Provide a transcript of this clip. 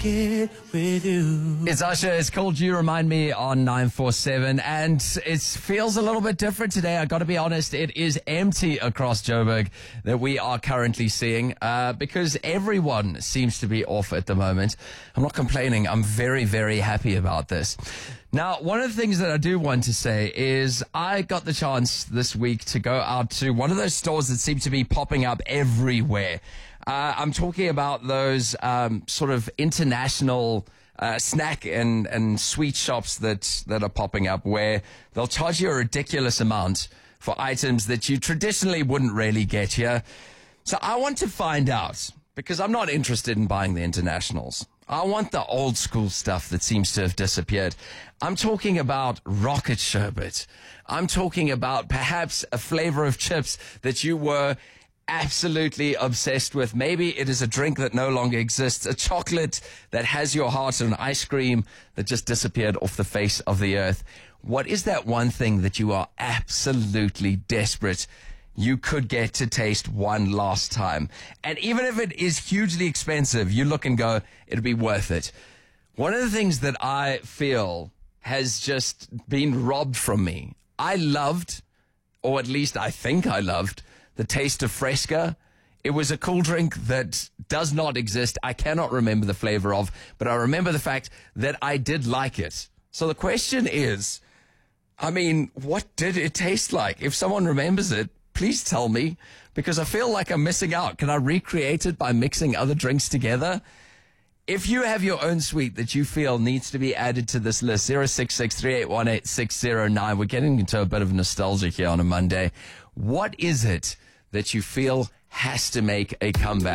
Get with you. It's Usher. It's called You Remind Me on 947, and it feels a little bit different today. I got to be honest, it is empty across Joburg that we are currently seeing because everyone seems to be off at the moment. I'm not complaining. I'm very, very happy about this. Now, one of the things that I do want to say is I got the chance this week to go out to one of those stores that seem to be popping up everywhere. I'm talking about those sort of international snack and sweet shops that are popping up where they'll charge you a ridiculous amount for items that you traditionally wouldn't really get here. So I want to find out, because I'm not interested in buying the internationals. I want the old school stuff that seems to have disappeared. I'm talking about rocket sherbet. I'm talking about perhaps a flavor of chips that you were absolutely obsessed with. Maybe it is a drink that no longer exists, a chocolate that has your heart, and an ice cream that just disappeared off the face of the earth. What is that one thing that you are absolutely desperate you could get to taste one last time? And even if it is hugely expensive, you look and go, it'll be worth it. One of the things that I feel has just been robbed from me, I loved, or at least I think I loved, the taste of Fresca. It was a cool drink that does not exist. I cannot remember the flavor of, but I remember the fact that I did like it. So the question is, what did it taste like? If someone remembers it, please tell me, because I feel like I'm missing out. Can I recreate it by mixing other drinks together? If you have your own sweet that you feel needs to be added to this list, 066-3818-609. We're getting into a bit of nostalgia here on a Monday. What is it that you feel has to make a comeback?